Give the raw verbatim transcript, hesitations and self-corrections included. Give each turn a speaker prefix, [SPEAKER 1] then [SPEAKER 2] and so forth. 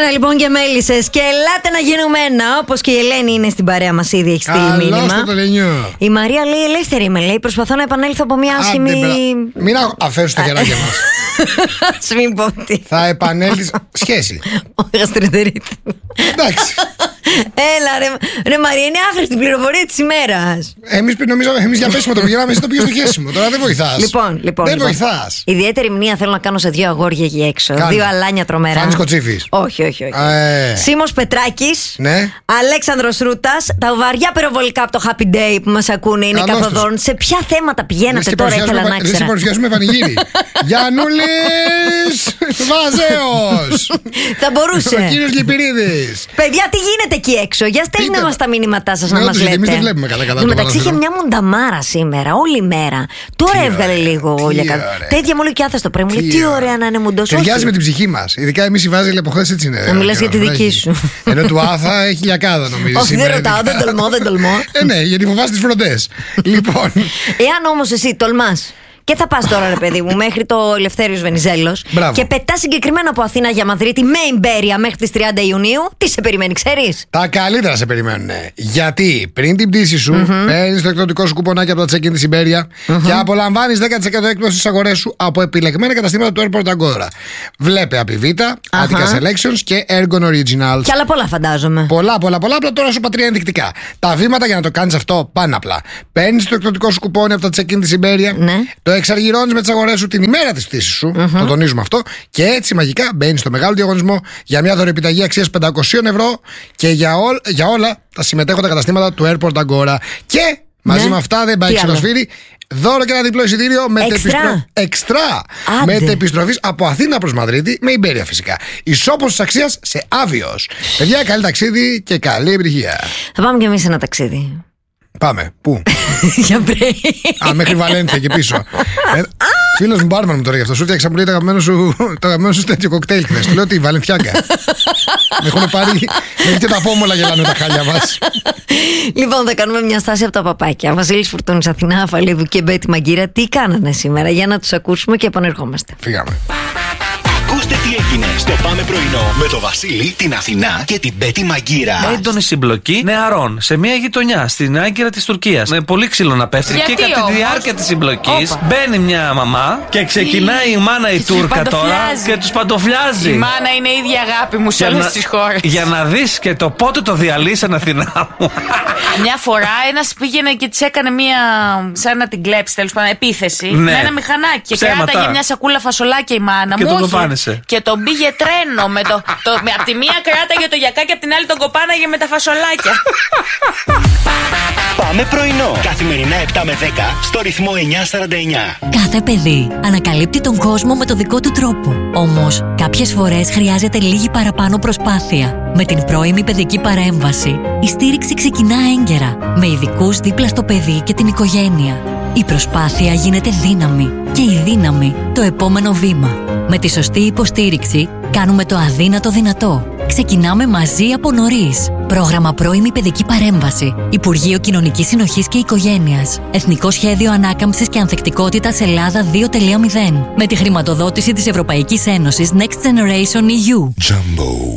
[SPEAKER 1] λοιπόν και μέλισσες. Και ελάτε να γίνουμε ένα. Όπως και η Ελένη είναι στην παρέα μας ήδη, έχει στείλει μήνυμα.
[SPEAKER 2] Το Λενιό.
[SPEAKER 1] Η Μαρία λέει: ελεύθερη είμαι, λέει. Προσπαθώ να επανέλθω από μια άσχημη.
[SPEAKER 2] Μην αφαίρεις τα χεράκια μας.
[SPEAKER 1] Σου μην πω τι.
[SPEAKER 2] Θα επανέλθεις. Σχέση.
[SPEAKER 1] Ο γαστρεντερίτης.
[SPEAKER 2] Εντάξει.
[SPEAKER 1] Έλα ρε, ρε Μαρία, είναι άχρηστη πληροφορία της ημέρας.
[SPEAKER 2] Εμείς νομίζω, εμείς για πέσιμο το πηγαίναμε, εσύ το πήγες στο χέσιμο. Τώρα δεν βοηθάς.
[SPEAKER 1] Λοιπόν, λοιπόν.
[SPEAKER 2] Δεν
[SPEAKER 1] λοιπόν.
[SPEAKER 2] βοηθάς.
[SPEAKER 1] Ιδιαίτερη μνήμα θέλω να κάνω σε δύο αγόρια εκεί έξω. Κάνε. Δύο αλάνια τρομερά.
[SPEAKER 2] Φάνης Κοτσίφης.
[SPEAKER 1] Όχι, όχι, όχι.
[SPEAKER 2] Ε.
[SPEAKER 1] Σίμος Πετράκης.
[SPEAKER 2] Ναι.
[SPEAKER 1] Αλέξανδρος Ρούτας. Τα βαριά πυροβολικά από το Happy Day που μας ακούνε είναι καθοδόν. Σε ποια θέματα πηγαίνατε τώρα, ήθελα να ξέρω.
[SPEAKER 2] Δεν παρουσιάζουμε πανηγύρι. Γιαννούλης Βαζέος.
[SPEAKER 1] Θα μπορούσε.
[SPEAKER 2] Ο κύριος Λυπηρίδης.
[SPEAKER 1] Παιδιά, τι γίνεται εκεί έξω? Για στέλνετε μας τα μηνύματά σας να μας λέτε.
[SPEAKER 2] Εμείς δεν βλέπουμε καλά καλά.
[SPEAKER 1] Εν τω μεταξύ είχε μια μουνταμάρα σήμερα, όλη μέρα. Τώρα έβγαλε λίγο όλια κάτω. Τέτοια μου λέει και άθεστο πρέπει. Μου λέει τι ωραία να είναι μουντός.
[SPEAKER 2] Ταιριάζει με την ψυχή μας. Ειδικά εμείς οι Βάζελοι από χθες έτσι είναι.
[SPEAKER 1] Να μιλάς για τη δική σου.
[SPEAKER 2] Ενώ του Άθα έχει λιακάδα νομίζω.
[SPEAKER 1] Όχι, δεν ρωτάω, δεν τολμώ, δεν τολμώ.
[SPEAKER 2] Ε, ναι, γιατί φοβάσαι τις φροντές. Λοιπόν.
[SPEAKER 1] Εάν όμως εσύ τολμάς και θα πας τώρα, ρε παιδί μου, μέχρι το Ελευθέριος Βενιζέλος και πετάς συγκεκριμένα από Αθήνα για Μαδρίτη με Ιμπέρια μέχρι τις τριάντα Ιουνίου, τι σε περιμένει, ξέρεις?
[SPEAKER 2] Τα καλύτερα σε περιμένουν. Γιατί πριν την πτήση σου mm-hmm. παίρνεις το εκδοτικό σου κουπονάκι από το check-in της Ιμπέρια mm-hmm. και απολαμβάνεις δέκα τοις εκατό έκπτωση στις αγορές σου από επιλεγμένα καταστήματα του Airport Agora. Βλέπε Απιβίτα, Attica Selections και Ergon Originals.
[SPEAKER 1] Και άλλα πολλά φαντάζομαι.
[SPEAKER 2] Πολλά, πολλά, πολλά. Απλά τώρα σου πατρία ενδεικτικά. Τα βήματα για να το κάνεις αυτό πάνε απλά. Παίρνεις το εκδοτικό σου κουπόνι από το check-in της Ιμπέρια.
[SPEAKER 1] Ναι.
[SPEAKER 2] Το εξαργυρώνεις με τις αγορές σου την ημέρα της πτήσης σου. Mm-hmm. Το τονίζουμε αυτό. Και έτσι μαγικά μπαίνεις στο μεγάλο διαγωνισμό για μια δωρεπιταγή αξίας πεντακόσια ευρώ και για, όλ, για όλα τα συμμετέχοντα καταστήματα του Airport Agora. Και μαζί ναι. με αυτά δεν πάει ξενοσφύρι. Δώρο και ένα διπλό εισιτήριο εξτρά μετεπιστροφής από Αθήνα προς Μαδρίτη με Ιμπέρια φυσικά. Ισόπος της αξίας σε Άβιος. Παιδιά, καλή ταξίδι και καλή επιτυχία.
[SPEAKER 1] Θα πάμε κι εμείς ένα ταξίδι.
[SPEAKER 2] Πάμε. Πού?
[SPEAKER 1] Για break.
[SPEAKER 2] Α, μέχρι Βαλένθια και πίσω. ε, Φίλος μου μπάρμαν μου τώρα γι' αυτό. Σου φτιάξα μου λέει το αγαπημένο σου, το αγαπημένο σου τέτοιο κοκτέιλ χθες. Του λέω τι, Βαλενθιάκα. Με έχουν πάρει. Μέχρι και τα πόμολα γελάνε τα χάλια μας.
[SPEAKER 1] Λοιπόν, θα κάνουμε μια στάση από τα παπάκια. Βασίλης Φουρτούνης, Αθηνά Αφαλίδου και Μπέτη Μαγκύρα. Τι κάνανε σήμερα? Για να τους ακούσουμε και επανερχόμαστε.
[SPEAKER 2] Φύγαμε.
[SPEAKER 3] Ακούστε τι έγινε στο Πάμε Πρωινό με το Βασίλη, την Αθηνά και την Μπέτη Μαγκύρα.
[SPEAKER 4] Έντονη συμπλοκή νεαρών σε μια γειτονιά στην Άγκυρα της Τουρκίας. Με πολύ ξύλο να πέφτει.
[SPEAKER 5] Γιατί
[SPEAKER 4] και κατά τη διάρκεια της συμπλοκής μπαίνει μια μαμά και ξεκινάει η μάνα η Τούρκα τώρα και τους παντοφλιάζει.
[SPEAKER 5] Η μάνα είναι η ίδια αγάπη μου σε όλες τις χώρες.
[SPEAKER 4] Για να δεις και το πότε το διαλύσαν, Αθηνά μου.
[SPEAKER 5] Μια φορά ένας πήγαινε και της έκανε μια. Σαν να την κλέψει τέλος πάντων, επίθεση.
[SPEAKER 4] Ναι.
[SPEAKER 5] Με ένα μηχανάκι. Και
[SPEAKER 4] Ψέματα.
[SPEAKER 5] κράταγε μια σακούλα φασολάκια η μάνα
[SPEAKER 4] και
[SPEAKER 5] μου.
[SPEAKER 4] τον κοπάνεσε.
[SPEAKER 5] Και τον πήγε τρένο. Με το, το, με, απ' τη μία κράταγε το γιακά και απ' την άλλη τον κοπάναγε με τα φασολάκια.
[SPEAKER 3] Πάμε πρωινό. Καθημερινά επτά με δέκα στο ρυθμό εννιά σαράντα εννιά.
[SPEAKER 6] Κάθε παιδί ανακαλύπτει τον κόσμο με το δικό του τρόπο. Όμως, κάποιες φορές χρειάζεται λίγη παραπάνω προσπάθεια. Με την πρώιμη παιδική παρέμβαση, η στήριξη ξεκινά έγκαιρα, με ειδικούς δίπλα στο παιδί και την οικογένεια. Η προσπάθεια γίνεται δύναμη και η δύναμη το επόμενο βήμα. Με τη σωστή υποστήριξη κάνουμε το αδύνατο δυνατό. Ξεκινάμε μαζί από νωρίς. Πρόγραμμα Πρώιμη Παιδική Παρέμβαση. Υπουργείο Κοινωνικής Συνοχής και Οικογένειας. Εθνικό Σχέδιο Ανάκαμψης και Ανθεκτικότητας Ελλάδα δύο κόμμα μηδέν. Με τη χρηματοδότηση της Ευρωπαϊκής Ένωσης Next Generation ι γιου.
[SPEAKER 7] Jumbo.